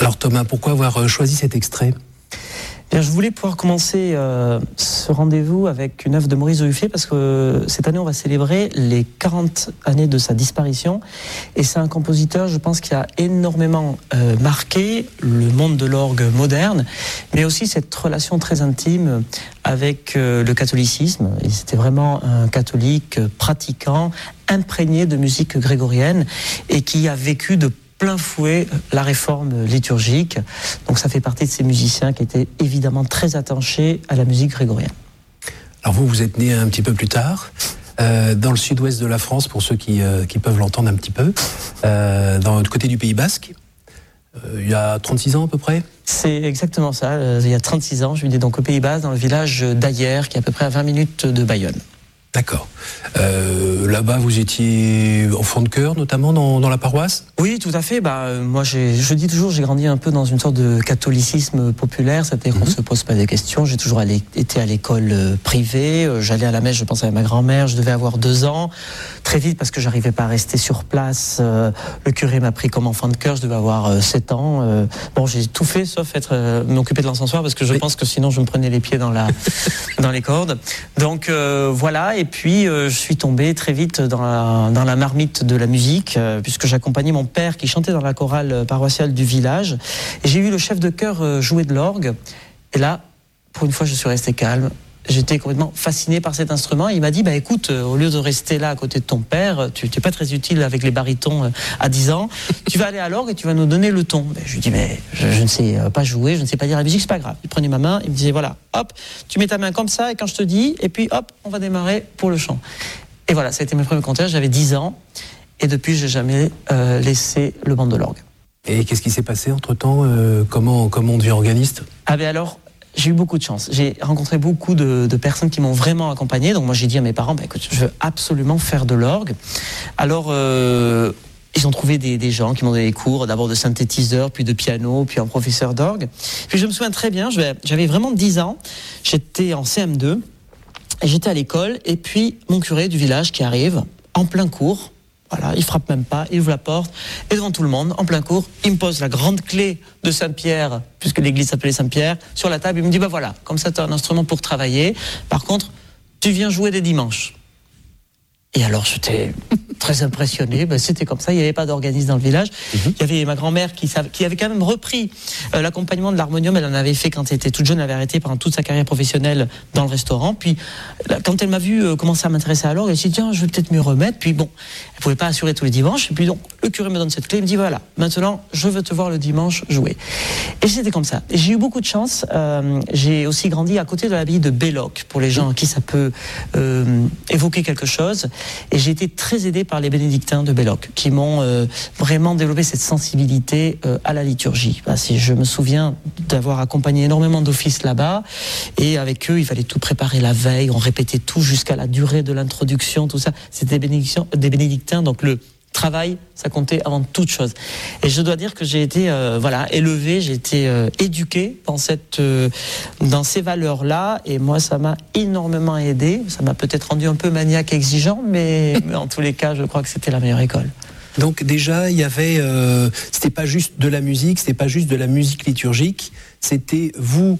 Alors Thomas, pourquoi avoir choisi cet extrait ? Bien, je voulais pouvoir commencer ce rendez-vous avec une œuvre de Maurice de Huffier parce que cette année on va célébrer les 40 années de sa disparition et c'est un compositeur, je pense, qui a énormément marqué le monde de l'orgue moderne, mais aussi cette relation très intime avec le catholicisme. Et c'était vraiment un catholique pratiquant, imprégné de musique grégorienne et qui a vécu de plein fouet la réforme liturgique. Donc ça fait partie de ces musiciens qui étaient évidemment très attachés à la musique grégorienne. Alors vous êtes né un petit peu plus tard, dans le sud-ouest de la France, pour ceux qui peuvent l'entendre un petit peu, du côté du Pays Basque, il y a 36 ans à peu près ? C'est exactement ça, il y a 36 ans, je suis né donc au Pays Basque, dans le village d'Ayer, qui est à peu près à 20 minutes de Bayonne. D'accord. Là-bas, vous étiez enfant de chœur, notamment dans la paroisse ? Oui, tout à fait. Moi, je dis toujours, j'ai grandi un peu dans une sorte de catholicisme populaire, c'est-à-dire qu'on ne se pose pas des questions. J'ai toujours été à l'école privée, j'allais à la messe, je pense à ma grand-mère, je devais avoir 2 ans. Très vite, parce que j'arrivais pas à rester sur place, le curé m'a pris comme enfant de chœur, je devais avoir 7 ans. J'ai tout fait, sauf m'occuper de l'encensoir, parce que je pense que sinon je me prenais les pieds dans les cordes. Donc voilà. Et puis, je suis tombé très vite dans la marmite de la musique, puisque j'accompagnais mon père qui chantait dans la chorale paroissiale du village. Et j'ai vu le chef de chœur jouer de l'orgue. Et là, pour une fois, je suis resté calme. J'étais complètement fasciné par cet instrument. Et il m'a dit, écoute, au lieu de rester là à côté de ton père, tu n'es pas très utile avec les barytons à 10 ans, tu vas aller à l'orgue et tu vas nous donner le ton. Je lui dis, je ne sais pas jouer, je ne sais pas dire la musique, c'est pas grave. Il prenait ma main, il me disait, voilà, hop, tu mets ta main comme ça et quand je te dis, et puis hop, on va démarrer pour le chant. Et voilà, ça a été mes premiers concerts, j'avais 10 ans et depuis, j'ai jamais laissé le banc de l'orgue. Et qu'est-ce qui s'est passé entre-temps ? Comment on devient organiste ? Alors, j'ai eu beaucoup de chance. J'ai rencontré beaucoup de personnes qui m'ont vraiment accompagné. Donc moi, j'ai dit à mes parents, écoute, je veux absolument faire de l'orgue. Alors, ils ont trouvé des gens qui m'ont donné des cours, d'abord de synthétiseur, puis de piano, puis un professeur d'orgue. Puis je me souviens très bien, j'avais vraiment 10 ans. J'étais en CM2, et j'étais à l'école, et puis mon curé du village qui arrive, en plein cours. Voilà, il frappe même pas, il ouvre la porte, et devant tout le monde, en plein cours, il me pose la grande clé de Saint-Pierre, puisque l'église s'appelait Saint-Pierre, sur la table, il me dit, voilà, comme ça tu as un instrument pour travailler, par contre, tu viens jouer des dimanches. Et alors, j'étais très impressionné, c'était comme ça, il n'y avait pas d'organiste dans le village. Il y avait ma grand-mère qui avait quand même repris l'accompagnement de l'harmonium, elle en avait fait quand elle était toute jeune, elle avait arrêté pendant toute sa carrière professionnelle dans le restaurant, puis quand elle m'a vu commencer à m'intéresser à l'orgue, elle s'est dit, tiens, je vais peut-être m'y remettre, puis bon, elle pouvait pas assurer tous les dimanches, et puis donc, le curé me donne cette clé, il me dit, voilà, maintenant, je veux te voir le dimanche jouer. Et c'était comme ça. Et j'ai eu beaucoup de chance, j'ai aussi grandi à côté de l'abbaye de Belloc, pour les gens à qui ça peut évoquer quelque chose. Et j'ai été très aidé par les bénédictins de Belloc, qui m'ont vraiment développé cette sensibilité à la liturgie. Je me souviens d'avoir accompagné énormément d'offices là-bas, et avec eux, il fallait tout préparer la veille, on répétait tout jusqu'à la durée de l'introduction, tout ça. C'était des bénédictins, donc le travail, ça comptait avant toute chose. Et je dois dire que j'ai été élevé, j'ai été éduqué dans ces valeurs-là, et moi ça m'a énormément aidé. Ça m'a peut-être rendu un peu maniaque, exigeant, mais en tous les cas, je crois que c'était la meilleure école. Donc déjà, il y avait, c'était pas juste de la musique, c'était pas juste de la musique liturgique, c'était vous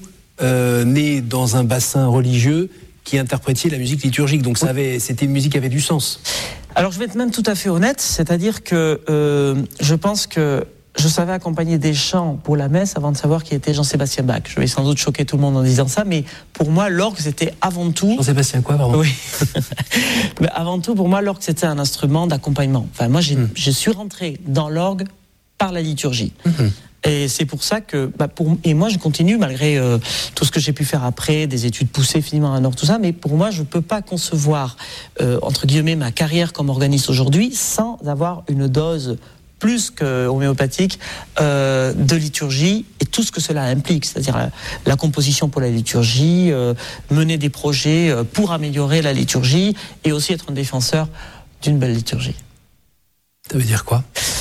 né dans un bassin religieux qui interprétiez la musique liturgique. Donc c'était une musique qui avait du sens. Alors je vais être même tout à fait honnête, c'est-à-dire que je pense que je savais accompagner des chants pour la messe avant de savoir qui était Jean-Sébastien Bach. Je vais sans doute choquer tout le monde en disant ça, mais pour moi, l'orgue, c'était avant tout... Jean-Sébastien quoi, pardon ? Oui. Mais avant tout, pour moi, l'orgue, c'était un instrument d'accompagnement. Enfin, moi, je suis rentré dans l'orgue par la liturgie. Et c'est pour ça que, et moi je continue malgré tout ce que j'ai pu faire après, des études poussées finalement à Nord, tout ça, mais pour moi je peux pas concevoir, entre guillemets, ma carrière comme organiste aujourd'hui sans avoir une dose plus qu'homéopathique de liturgie et tout ce que cela implique, c'est-à-dire la composition pour la liturgie, mener des projets pour améliorer la liturgie et aussi être un défenseur d'une belle liturgie. Ça veut dire quoi ?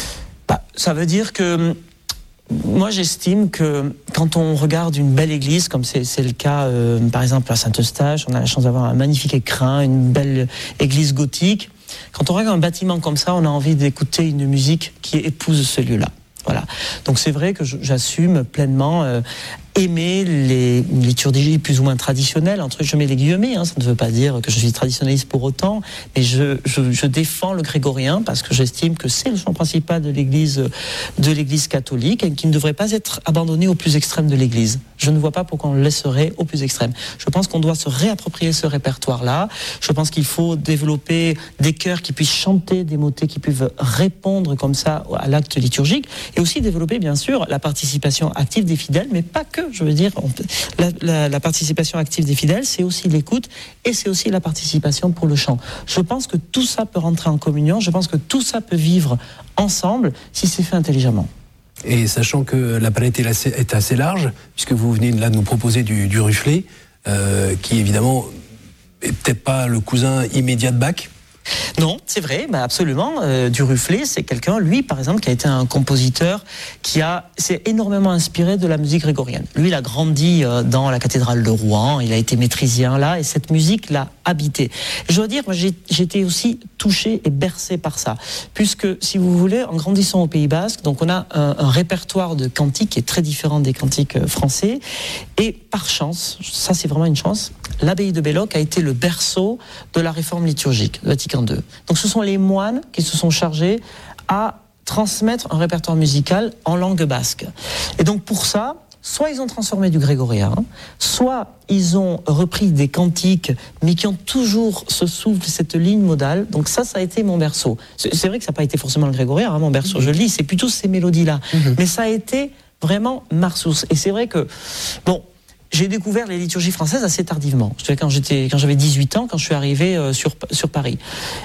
Ça veut dire que moi, j'estime que quand on regarde une belle église, comme c'est le cas, par exemple, à Saint-Eustache, on a la chance d'avoir un magnifique écrin, une belle église gothique. Quand on regarde un bâtiment comme ça, on a envie d'écouter une musique qui épouse ce lieu-là. Voilà. Donc c'est vrai que j'assume pleinement aimer les liturgies plus ou moins traditionnelles, entre je mets les guillemets, ça ne veut pas dire que je suis traditionnaliste pour autant, mais je défends le grégorien parce que j'estime que c'est le chant principal de l'Église catholique et qui ne devrait pas être abandonné au plus extrême de l'Église. Je ne vois pas pourquoi on le laisserait au plus extrême. Je pense qu'on doit se réapproprier ce répertoire-là. Je pense qu'il faut développer des chœurs qui puissent chanter des motets qui peuvent répondre comme ça à l'acte liturgique et aussi développer bien sûr la participation active des fidèles, mais pas que. Je veux dire, la participation active des fidèles, c'est aussi l'écoute et c'est aussi la participation pour le chant. Je pense que tout ça peut rentrer en communion, je pense que tout ça peut vivre ensemble si c'est fait intelligemment. Et sachant que la palette est assez large, puisque vous venez là de nous proposer du Rufflet, qui évidemment est peut-être pas le cousin immédiat de Bach. Non, c'est vrai, absolument. Du Rufflet, c'est quelqu'un, lui, par exemple, qui a été un compositeur qui s'est énormément inspiré de la musique grégorienne. Lui, il a grandi dans la cathédrale de Rouen, il a été maîtrisien là, et cette musique l'a habité. Je dois dire, moi, j'ai été aussi touché et bercé par ça, puisque, si vous voulez, en grandissant au Pays Basque, donc on a un répertoire de cantiques qui est très différent des cantiques français, et par chance, ça c'est vraiment une chance, l'abbaye de Belloc a été le berceau de la réforme liturgique, Vatican II. Donc ce sont les moines qui se sont chargés à transmettre un répertoire musical en langue basque. Et donc pour ça, soit ils ont transformé du grégorien, soit ils ont repris des cantiques, mais qui ont toujours ce souffle, cette ligne modale. Donc ça a été mon berceau. C'est vrai que ça n'a pas été forcément le grégorien, mon berceau, je le dis, c'est plutôt ces mélodies-là. Mais ça a été vraiment ma ressource. Et c'est vrai que, j'ai découvert les liturgies françaises assez tardivement. Quand j'avais 18 ans, quand je suis arrivé sur Paris.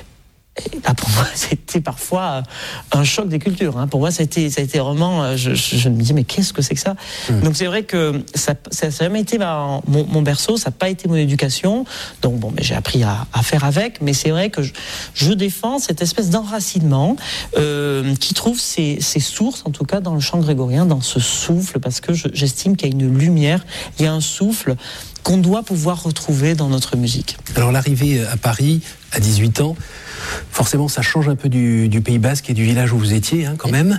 Et là, pour moi, c'était parfois un choc des cultures. Pour moi, ça a été vraiment. Je me disais, mais qu'est-ce que c'est que ça ? Donc, c'est vrai que ça n'a jamais été mon berceau, ça n'a pas été mon éducation. Donc, j'ai appris à faire avec. Mais c'est vrai que je défends cette espèce d'enracinement qui trouve ses sources, en tout cas, dans le chant grégorien, dans ce souffle, parce que j'estime qu'il y a une lumière, il y a un souffle qu'on doit pouvoir retrouver dans notre musique. Alors, l'arrivée à Paris, à 18 ans, forcément, ça change un peu du Pays Basque et du village où vous étiez, quand même.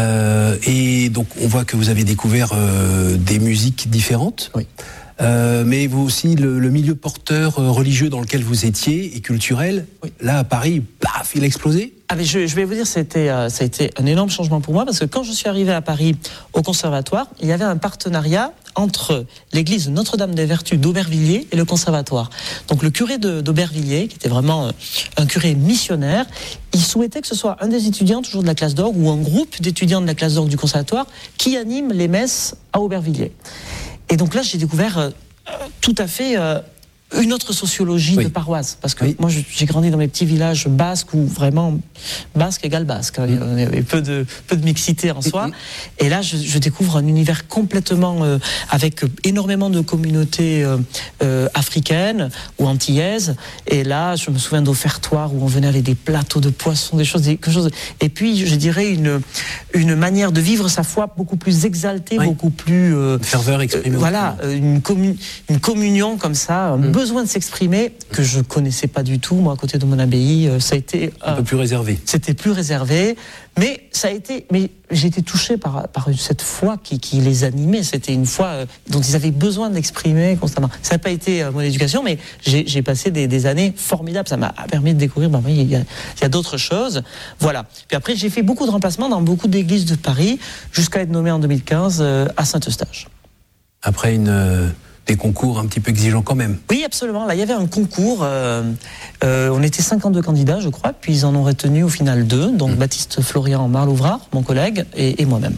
Et donc, on voit que vous avez découvert des musiques différentes. Oui. Mais vous aussi, le milieu porteur religieux dans lequel vous étiez et culturel, oui. Là, à Paris, paf, il a explosé. Mais je vais vous dire, ça a été un énorme changement pour moi, parce que quand je suis arrivé à Paris au conservatoire, il y avait un partenariat entre l'église Notre-Dame des Vertus d'Aubervilliers et le conservatoire. Donc le curé d'Aubervilliers, qui était vraiment un curé missionnaire, il souhaitait que ce soit un des étudiants toujours de la classe d'orgue ou un groupe d'étudiants de la classe d'orgue du conservatoire qui anime les messes à Aubervilliers. Et donc là, j'ai découvert tout à fait une autre sociologie de paroisse. Parce que moi, j'ai grandi dans mes petits villages basques où vraiment basque égale basque. Il y avait peu de mixité en soi. Et là, je découvre un univers complètement avec énormément de communautés africaines ou antillaises. Et là, je me souviens d'offertoires où on venait avec des plateaux de poissons, quelque chose. Et puis, je dirais une manière de vivre sa foi beaucoup plus exaltée, beaucoup plus ferveur exprimée. Voilà, une communion comme ça. Besoin de s'exprimer que je connaissais pas du tout, moi, à côté de mon abbaye. Ça a été un peu plus réservé. C'était plus réservé, mais j'ai été touché par cette foi qui les animait. C'était une foi dont ils avaient besoin d'exprimer constamment. Ça n'a pas été mon éducation, mais j'ai passé des années formidables. Ça m'a permis de découvrir, il y a d'autres choses. Voilà. Puis après, j'ai fait beaucoup de remplacements dans beaucoup d'églises de Paris, jusqu'à être nommé en 2015 à Saint-Eustache. Après des concours un petit peu exigeants quand même. Oui, absolument. Là, il y avait un concours. On était 52 candidats, je crois, puis ils en ont retenu au final 2. Donc Baptiste Florian Marlouvrard, mon collègue, et moi-même.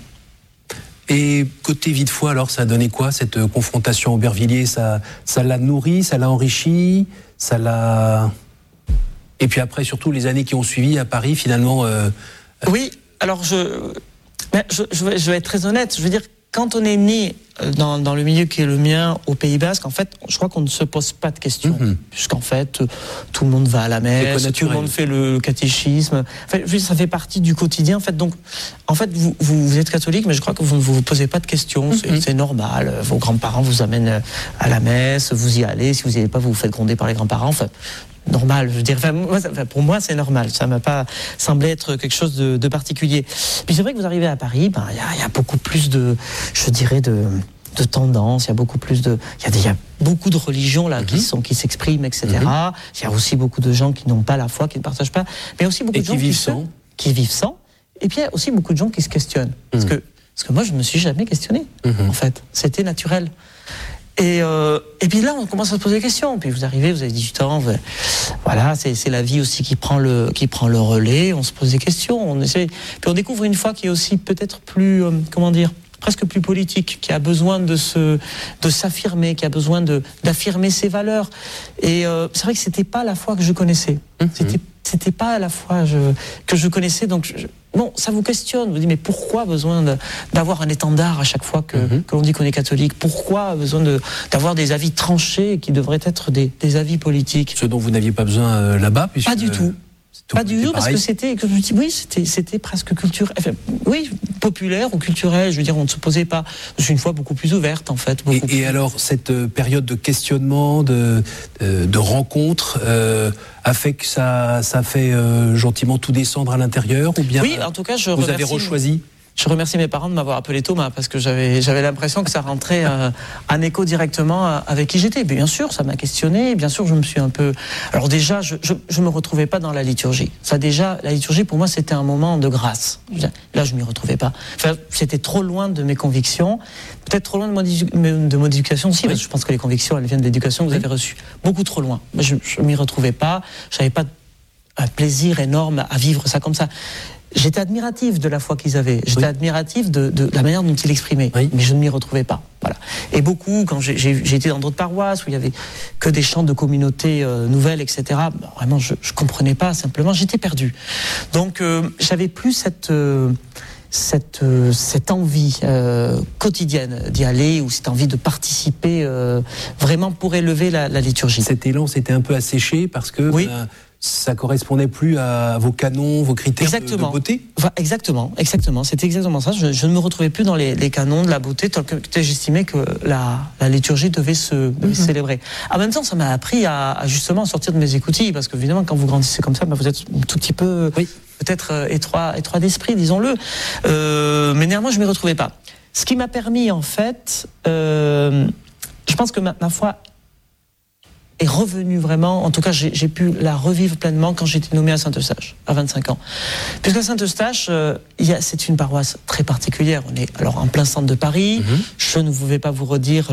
Et côté vie de foi, alors, ça a donné quoi, cette confrontation à Aubervilliers ? Ça l'a nourri, ça l'a enrichi, ça l'a... Et puis après, surtout, les années qui ont suivi à Paris, finalement... Oui, alors je vais être très honnête. Je veux dire, quand on est né dans le milieu qui est le mien au Pays Basque, en fait, je crois qu'on ne se pose pas de questions, puisqu'en fait, tout le monde va à la messe, tout le monde fait le catéchisme. Enfin, ça fait partie du quotidien. En fait, donc, vous êtes catholique, mais je crois que vous ne vous posez pas de questions. C'est normal. Vos grands-parents vous amènent à la messe, vous y allez. Si vous n'y allez pas, vous vous faites gronder par les grands-parents. Enfin, normal, je dirais. Pour moi, c'est normal. Ça m'a pas semblé être quelque chose de particulier. Puis c'est vrai que vous arrivez à Paris, il y a beaucoup plus de, je dirais, de tendances. Il y a beaucoup plus de, il y a beaucoup de religions là qui s'expriment, etc. Il y a aussi beaucoup de gens qui n'ont pas la foi, qui ne partagent pas, mais aussi beaucoup de gens qui vivent sans. Et puis il y a aussi beaucoup de gens qui se questionnent. Parce que moi, je ne me suis jamais questionné. En fait, c'était naturel. Et puis là, on commence à se poser des questions. Puis vous arrivez, vous avez 18 ans, voilà, c'est la vie aussi qui prend le relais. On se pose des questions, on essaie. Puis on découvre une foi qui est aussi peut-être plus, presque plus politique, qui a besoin de s'affirmer, qui a besoin d'affirmer ses valeurs. Et c'est vrai que c'était pas la foi que je connaissais. C'était pas la foi que je connaissais. Donc bon, ça vous questionne. Vous dites mais pourquoi besoin d'avoir un étendard à chaque fois que l'on dit qu'on est catholique? Pourquoi besoin d'avoir des avis tranchés qui devraient être des avis politiques? Ce dont vous n'aviez pas besoin là-bas, puisque pas du tout. Pas du tout, parce que c'était presque culturel, populaire ou culturel. Je veux dire, on ne se posait pas. C'est une foi beaucoup plus ouverte, en fait. Et alors, cette période de questionnement, de rencontre, a fait que ça fait gentiment tout descendre à l'intérieur, ou bien? Oui, en tout cas, vous avez rechoisi. Je remercie mes parents de m'avoir appelé Thomas, parce que j'avais l'impression que ça rentrait en écho directement avec qui j'étais. Bien sûr, ça m'a questionné. Bien sûr, je me suis un peu... Alors déjà, je me retrouvais pas dans la liturgie. Ça déjà, la liturgie, pour moi, c'était un moment de grâce. Là, je m'y retrouvais pas. Enfin, c'était trop loin de mes convictions. Peut-être trop loin de mon éducation aussi, parce que je pense que les convictions, elles viennent de l'éducation que vous avez reçue. Beaucoup trop loin. Je m'y retrouvais pas. J'avais pas un plaisir énorme à vivre ça comme ça. J'étais admiratif de la foi qu'ils avaient. J'étais admiratif de la manière dont ils l'exprimaient. Mais je ne m'y retrouvais pas. Voilà. Et beaucoup, quand j'ai été dans d'autres paroisses où il y avait que des chants de communautés nouvelles, etc. Vraiment, je comprenais pas. Simplement, j'étais perdu. Donc, j'avais plus cette envie quotidienne d'y aller, ou cette envie de participer vraiment pour élever la liturgie. Cet élan s'était un peu asséché parce que ça correspondait plus à vos canons, vos critères de beauté. Exactement. C'était exactement ça. Je ne me retrouvais plus dans les canons de la beauté, tant que j'estimais que la liturgie devait se célébrer. En même temps, ça m'a appris à justement sortir de mes écoutilles, parce que évidemment, quand vous grandissez comme ça, vous êtes un tout petit peu peut-être étroit d'esprit, disons-le. Mais néanmoins, je ne m'y retrouvais pas. Ce qui m'a permis, en fait, je pense que ma foi est revenue vraiment, en tout cas j'ai pu la revivre pleinement quand j'étais nommé à Saint-Eustache, à 25 ans. Puisqu'à Saint-Eustache, c'est une paroisse très particulière. On est alors en plein centre de Paris. Je ne vais pas vous redire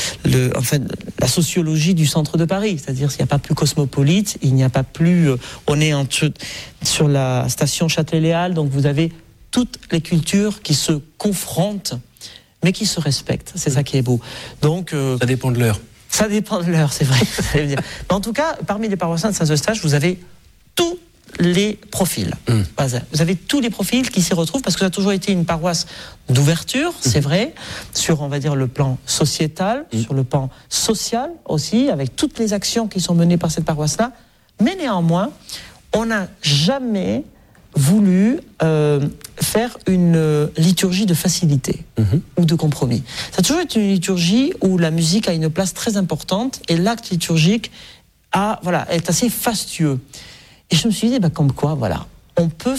la sociologie du centre de Paris. C'est-à-dire qu'il n'y a pas plus cosmopolite, il n'y a pas plus... on est sur la station Châtelet-Les Halles, donc vous avez toutes les cultures qui se confrontent, mais qui se respectent. C'est ça qui est beau. Donc, ça dépend de l'heure. Ça dépend de l'heure, c'est vrai. Mais en tout cas, parmi les paroissiens de Saint-Eustache, vous avez tous les profils. Vous avez tous les profils qui s'y retrouvent, parce que ça a toujours été une paroisse d'ouverture, c'est vrai, sur, on va dire, le plan sociétal, sur le plan social aussi, avec toutes les actions qui sont menées par cette paroisse-là. Mais néanmoins, on n'a jamais voulu faire une liturgie de facilité ou de compromis. Ça a toujours été une liturgie où la musique a une place très importante et l'acte liturgique est assez fastueux. Et je me suis dit, comme quoi, on peut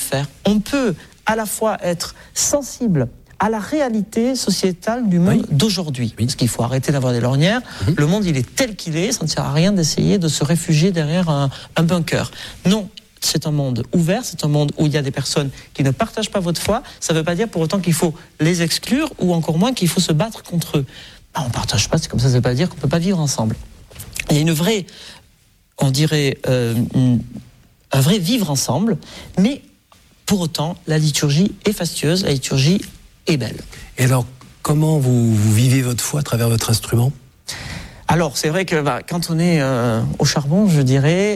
à la fois être sensible à la réalité sociétale du monde d'aujourd'hui. Parce qu'il faut arrêter d'avoir des lorgnières. Le monde, il est tel qu'il est, ça ne sert à rien d'essayer de se réfugier derrière un bunker. Non. C'est un monde ouvert, c'est un monde où il y a des personnes qui ne partagent pas votre foi. Ça ne veut pas dire pour autant qu'il faut les exclure, ou encore moins qu'il faut se battre contre eux. On ne partage pas, c'est comme ça ne veut pas dire qu'on ne peut pas vivre ensemble. Il y a une vraie, on dirait, un vrai vivre ensemble, mais pour autant, la liturgie est fastueuse, la liturgie est belle. Et alors, comment vous vivez votre foi à travers votre instrument? Alors, c'est vrai que quand on est au charbon, je dirais...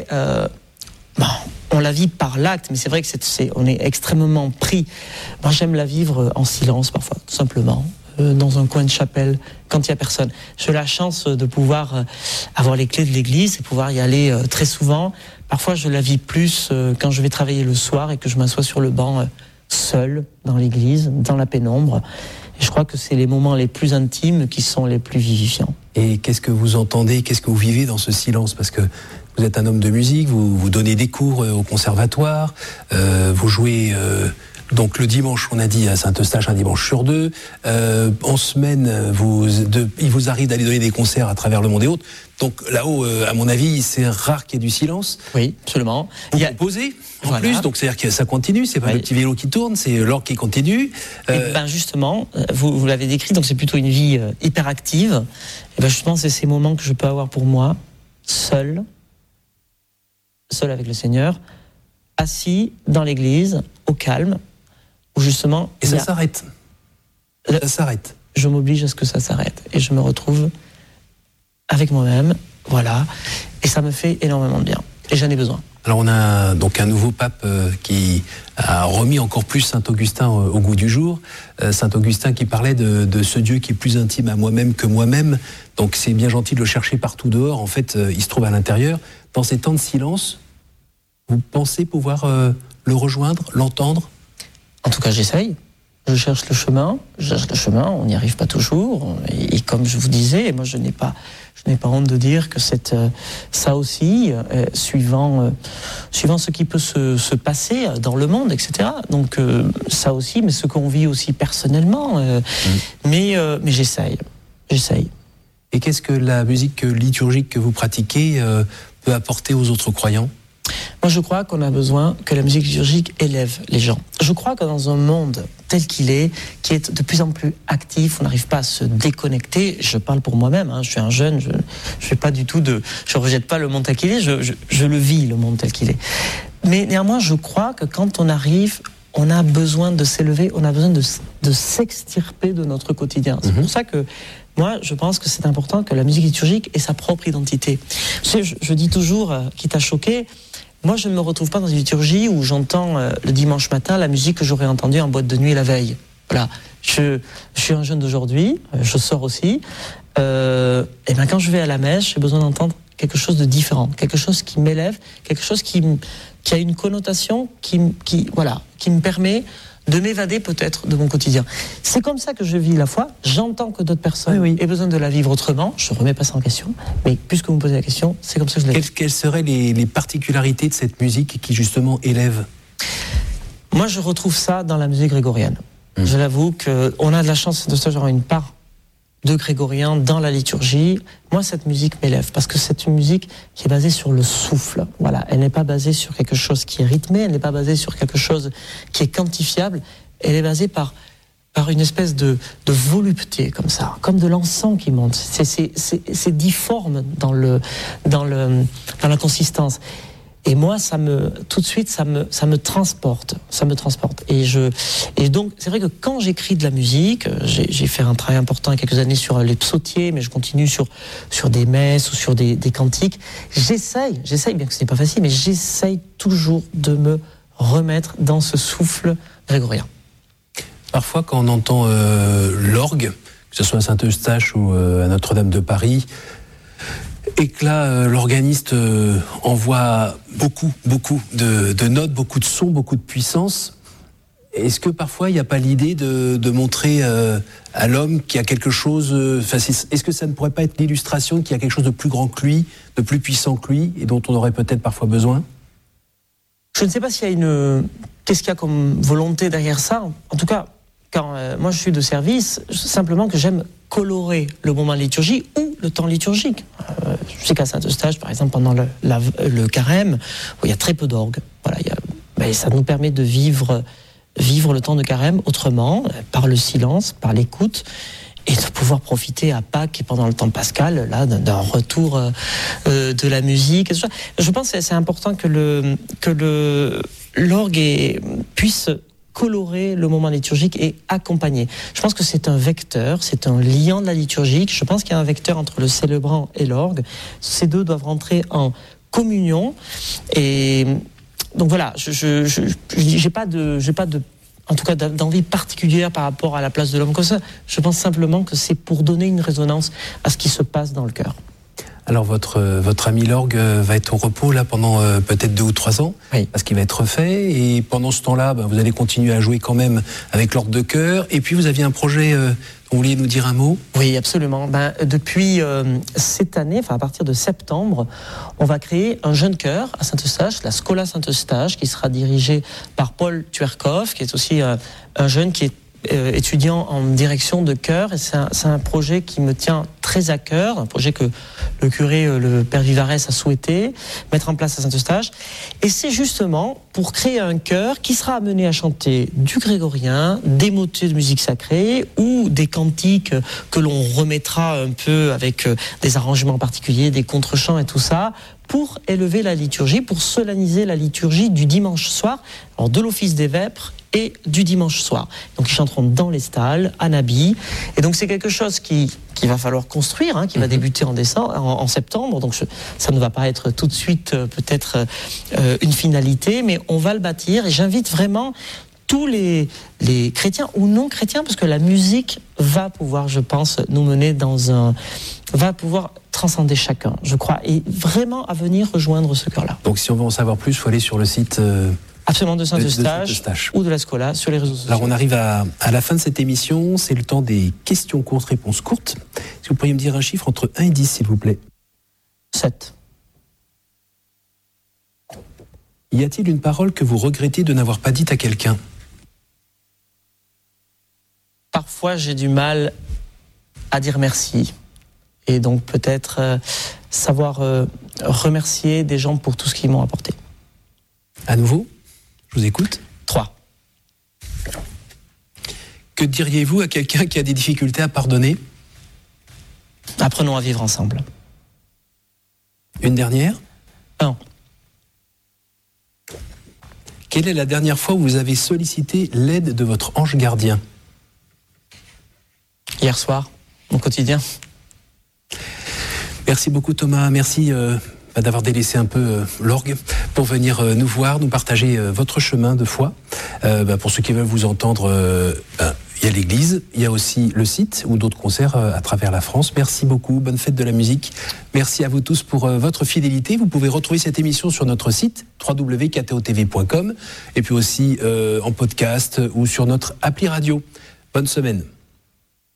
on la vit par l'acte, mais c'est vrai que on est extrêmement pris. Moi, j'aime la vivre en silence parfois, tout simplement, dans un coin de chapelle, quand il n'y a personne. J'ai la chance de pouvoir avoir les clés de l'église et pouvoir y aller très souvent. Parfois, je la vis plus quand je vais travailler le soir et que je m'assois sur le banc seul dans l'église, dans la pénombre. Et je crois que c'est les moments les plus intimes qui sont les plus vivifiants. Et qu'est-ce que vous entendez, qu'est-ce que vous vivez dans ce silence? Parce que Vous êtes un homme de musique, vous donnez des cours au conservatoire, vous jouez donc le dimanche, on a dit à Saint-Eustache, un dimanche sur 2. En semaine, il vous arrive d'aller donner des concerts à travers le monde et autres. Donc là-haut, à mon avis, c'est rare qu'il y ait du silence. Oui, absolument. Vous composez en plus, donc c'est-à-dire que ça continue, c'est pas le petit vélo qui tourne, c'est l'orgue qui continue. Justement, vous l'avez décrit, donc c'est plutôt une vie hyper active. Et ben justement, c'est ces moments que je peux avoir pour moi, seul avec le Seigneur, assis dans l'église, au calme, où justement... Et ça s'arrête. Ça s'arrête. Je m'oblige à ce que ça s'arrête. Et je me retrouve avec moi-même, voilà. Et ça me fait énormément de bien. Et j'en ai besoin. Alors on a donc un nouveau pape qui a remis encore plus Saint-Augustin au goût du jour. Saint-Augustin qui parlait de ce Dieu qui est plus intime à moi-même que moi-même. Donc c'est bien gentil de le chercher partout dehors. En fait, il se trouve à l'intérieur. Dans ces temps de silence, vous pensez pouvoir le rejoindre, l'entendre ? En tout cas, j'essaye. Je cherche le chemin, on n'y arrive pas toujours. Et comme je vous disais, moi je n'ai pas honte de dire que ça aussi, suivant ce qui peut se passer dans le monde, etc. Donc ça aussi, mais ce qu'on vit aussi personnellement. Mais j'essaye. Et qu'est-ce que la musique liturgique que vous pratiquez peut apporter aux autres croyants ? Moi, je crois qu'on a besoin que la musique liturgique élève les gens. Je crois que dans un monde tel qu'il est, qui est de plus en plus actif, on n'arrive pas à se déconnecter. Je parle pour moi-même, je suis un jeune, je fais pas du tout je rejette pas le monde tel qu'il est, je le vis, le monde tel qu'il est. Mais néanmoins, je crois que quand on arrive, on a besoin de s'élever, on a besoin de s'extirper de notre quotidien. C'est pour ça que moi, je pense que c'est important que la musique liturgique ait sa propre identité. Je dis toujours, quitte à choquer, moi, je ne me retrouve pas dans une liturgie où j'entends le dimanche matin la musique que j'aurais entendue en boîte de nuit la veille. Voilà. Je suis un jeune d'aujourd'hui, je sors aussi. Et ben quand je vais à la messe, j'ai besoin d'entendre quelque chose de différent, quelque chose qui m'élève, quelque chose qui a une connotation qui me permet de m'évader peut-être de mon quotidien. C'est comme ça que je vis la foi. J'entends que d'autres personnes aient besoin de la vivre autrement. Je ne remets pas ça en question. Mais puisque vous me posez la question, c'est comme ça que je la vis. Quelles seraient les particularités de cette musique qui justement élève ? Moi, je retrouve ça dans la musique grégorienne. Je l'avoue qu'on a de la chance de se avoir une part de grégorien dans la liturgie. Moi, cette musique m'élève parce que c'est une musique qui est basée sur le souffle. Voilà, elle n'est pas basée sur quelque chose qui est rythmé, elle n'est pas basée sur quelque chose qui est quantifiable. Elle est basée par une espèce de volupté comme ça, comme de l'encens qui monte. C'est difforme dans la consistance. Et moi, tout de suite, ça me transporte. Et donc, c'est vrai que quand j'écris de la musique, j'ai fait un travail important il y a quelques années sur les psautiers, mais je continue sur des messes ou sur des cantiques. J'essaye, bien que ce n'est pas facile, mais j'essaye toujours de me remettre dans ce souffle grégorien. Parfois, quand on entend l'orgue, que ce soit à Saint-Eustache ou à Notre-Dame de Paris, et que là, l'organiste envoie beaucoup de notes, beaucoup de sons, beaucoup de puissance. Est-ce que parfois, il n'y a pas l'idée de montrer à l'homme qu'il y a quelque chose... est-ce que ça ne pourrait pas être l'illustration qu'il y a quelque chose de plus grand que lui, de plus puissant que lui, et dont on aurait peut-être parfois besoin ? Je ne sais pas s'il y a qu'est-ce qu'il y a comme volonté derrière ça. En tout cas, quand moi je suis de service, simplement que j'aime colorer le moment de liturgie ou le temps liturgique. Je sais qu'à Saint-Eustache, par exemple, pendant le carême, où il y a très peu d'orgue, voilà, ça nous permet de vivre le temps de carême autrement, par le silence, par l'écoute, et de pouvoir profiter à Pâques et pendant le temps pascal, là, d'un retour de la musique. Et tout ça. Je pense que c'est important que l'orgue puisse colorer le moment liturgique et accompagner. Je pense que c'est un vecteur, c'est un liant de la liturgique. Je pense qu'il y a un vecteur entre le célébrant et l'orgue. Ces deux doivent rentrer en communion. Et donc voilà, j'ai pas en tout cas d'envie particulière par rapport à la place de l'homme comme ça. Je pense simplement que c'est pour donner une résonance à ce qui se passe dans le cœur. Alors votre ami l'orgue va être au repos là pendant peut-être 2 ou 3 ans, Oui. parce qu'il va être refait. Et pendant ce temps-là, vous allez continuer à jouer quand même avec l'orgue de chœur. Et puis vous aviez un projet, vous vouliez nous dire un mot ? Oui, absolument. Depuis cette année, à partir de septembre, on va créer un jeune chœur à Saint-Eustache, la Scola Saint-Eustache, qui sera dirigé par Paul Tuerkov, qui est aussi un jeune qui est étudiant en direction de chœur, et c'est un projet qui me tient très à cœur, un projet que le curé, le père Vivarès, a souhaité mettre en place à Saint-Eustache, et c'est justement pour créer un chœur qui sera amené à chanter du grégorien, des motets de musique sacrée ou des cantiques que l'on remettra un peu avec des arrangements particuliers, des contre-chants et tout ça, pour élever la liturgie, pour solenniser la liturgie du dimanche soir, alors de l'office des vêpres et du dimanche soir. Donc ils chanteront dans les stalles, à Nabi. Et donc c'est quelque chose qu'il va falloir construire, qui va débuter en septembre. Donc ça ne va pas être tout de suite peut-être une finalité, mais on va le bâtir. Et j'invite vraiment tous les chrétiens ou non chrétiens, parce que la musique va pouvoir, je pense, nous mener va pouvoir transcender chacun, je crois, et vraiment à venir rejoindre ce chœur-là. Donc si on veut en savoir plus, il faut aller sur le site... Absolument, de Saint-Eustache ou de la Scola sur les réseaux sociaux. Alors on arrive à la fin de cette émission, c'est le temps des questions courtes, réponses courtes. Est-ce que vous pourriez me dire un chiffre entre 1 et 10, s'il vous plaît ? 7. Y a-t-il une parole que vous regrettez de n'avoir pas dite à quelqu'un ? Parfois j'ai du mal à dire merci. Et donc peut-être savoir remercier des gens pour tout ce qu'ils m'ont apporté. À nouveau ? Je vous écoute. 3. Que diriez-vous à quelqu'un qui a des difficultés à pardonner ? Apprenons à vivre ensemble. Une dernière ? 1. Quelle est la dernière fois où vous avez sollicité l'aide de votre ange gardien ? Hier soir, mon quotidien. Merci beaucoup Thomas, merci d'avoir délaissé un peu l'orgue pour venir nous voir, nous partager votre chemin de foi. Pour ceux qui veulent vous entendre, il y a l'église, il y a aussi le site ou d'autres concerts à travers la France. Merci beaucoup, bonne fête de la musique. Merci à vous tous pour votre fidélité. Vous pouvez retrouver cette émission sur notre site www.ktotv.com et puis aussi en podcast ou sur notre appli radio. Bonne semaine.